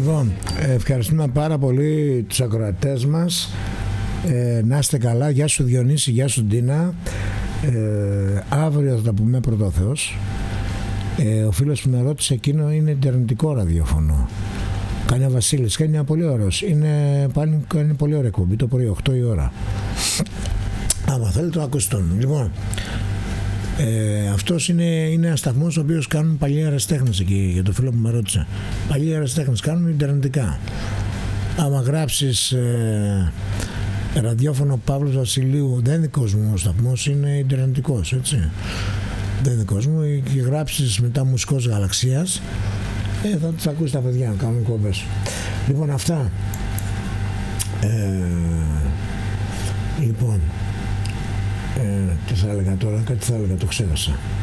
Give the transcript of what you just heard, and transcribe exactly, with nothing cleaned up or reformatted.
Λοιπόν, ευχαριστούμε πάρα πολύ τους ακροατές μας. Ε, να είστε καλά. Γεια σου Διονύση, γεια σου Ντίνα. Ε, αύριο θα τα πούμε πρώτο Θεός. Ε, ο φίλος που με ρώτησε, εκείνο είναι ιντερνετικό ραδιόφωνο. Κάνει ο Βασίλης, κάνει ένα πολύ ωραίος. Είναι πάλι κάνει πολύ ωραία εκπομπή το πρωί, οκτώ η ώρα. Άμα θέλετε το ακούσετε. Λοιπόν, ε, αυτός είναι, είναι ένας σταθμός ο οποίος κάνουν παλιοί αεραστέχνες εκεί, για το φίλο που με ρώτησε. Παλιοί αεραστέχνες κάνουν ιντερνετικά. Άμα γράψεις ε, ραδιόφωνο Παύλος Βασιλείου, δεν είναι δικός μου ο σταθμός, είναι ιντερνετικός, έτσι. Δεν είναι δικός μου, και γράψεις μετά μουσικός γαλαξίας, ε, θα τους ακούσει τα παιδιά να κάνουν κόμπες. Λοιπόν, αυτά. Ε, λοιπόν, ε, τι θα έλεγα τώρα, κάτι θα έλεγα, το ξέχασα.